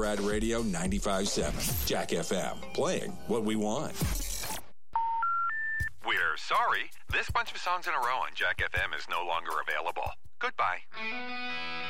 Rad Radio 95.7. Jack FM, playing what we want. We're sorry. This bunch of songs in a row on Jack FM is no longer available. Goodbye.